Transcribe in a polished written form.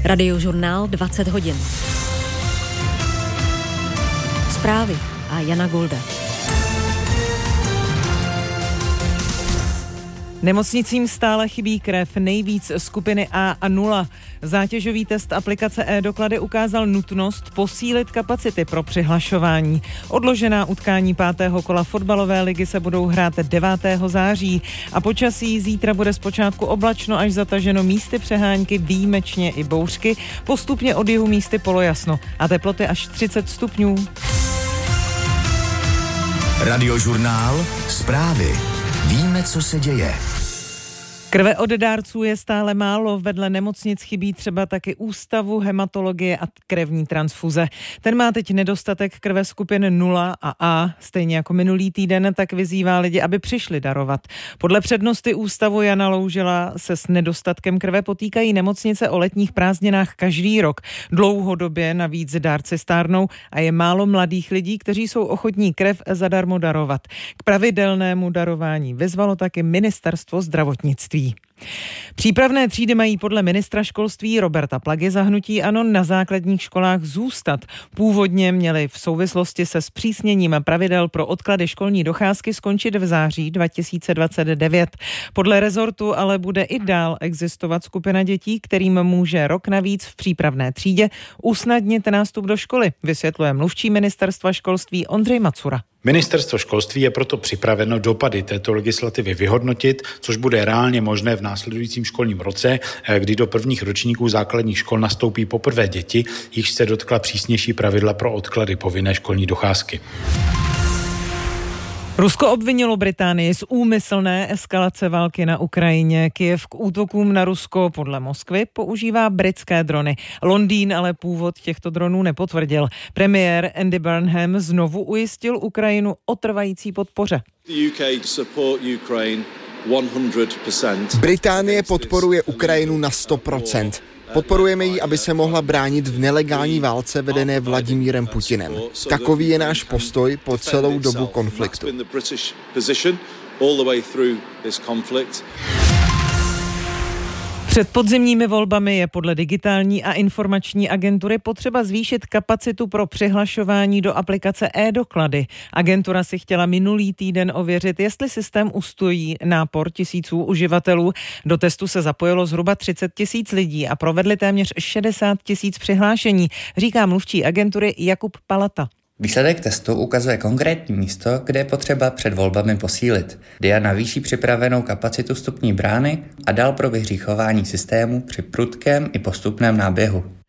Radiožurnál 20 hodin. Zprávy a Jana Golda. Nemocnicím stále chybí krev, nejvíc skupiny A a 0. Zátěžový test aplikace e-doklady ukázal nutnost posílit kapacity pro přihlašování. Odložená utkání 5. kola fotbalové ligy se budou hrát 9. září a počasí zítra bude zpočátku oblačno až zataženo, místy přehánky, výjimečně i bouřky, postupně od jihu místy polojasno a teploty až 30 stupňů. Radiožurnál, zprávy. Víme, co se děje. Krve od dárců je stále málo, vedle nemocnic chybí třeba taky ústavu hematologie a krevní transfuze. Ten má teď nedostatek krve skupin 0 a A, stejně jako minulý týden, tak vyzývá lidi, aby přišli darovat. Podle přednosty ústavu Jana Loužila se s nedostatkem krve potýkají nemocnice o letních prázdninách každý rok. Dlouhodobě navíc dárci stárnou a je málo mladých lidí, kteří jsou ochotní krev zadarmo darovat. K pravidelnému darování vyzvalo taky Ministerstvo zdravotnictví. Přípravné třídy mají podle ministra školství Roberta Plagy za hnutí ANO na základních školách zůstat. Původně měly v souvislosti se zpřísněním pravidel pro odklady školní docházky skončit v září 2029. Podle rezortu ale bude i dál existovat skupina dětí, kterým může rok navíc v přípravné třídě usnadnit nástup do školy, vysvětluje mluvčí ministerstva školství Ondřej Macura. Ministerstvo školství je proto připraveno dopady této legislativy vyhodnotit, což bude reálně možné v následujícím školním roce, kdy do prvních ročníků základních škol nastoupí poprvé děti, jichž se dotkla přísnější pravidla pro odklady povinné školní docházky. Rusko obvinilo Británii z úmyslné eskalace války na Ukrajině. Kyjev k útokům na Rusko podle Moskvy používá britské drony. Londýn ale původ těchto dronů nepotvrdil. Premiér Andy Burnham znovu ujistil Ukrajinu o trvající podpoře. Británie podporuje Ukrajinu na 100%. Podporujeme ji, aby se mohla bránit v nelegální válce vedené Vladimírem Putinem. Takový je náš postoj po celou dobu konfliktu. Před podzimními volbami je podle digitální a informační agentury potřeba zvýšit kapacitu pro přihlašování do aplikace e-doklady. Agentura si chtěla minulý týden ověřit, jestli systém ustojí nápor tisíců uživatelů. Do testu se zapojilo zhruba 30 000 lidí a provedli téměř 60 000 přihlášení, říká mluvčí agentury Jakub Palata. Výsledek testu ukazuje konkrétní místo, kde je potřeba před volbami posílit. DIA navýší připravenou kapacitu vstupní brány a dál pro vyhříchování systému při prudkém i postupném náběhu.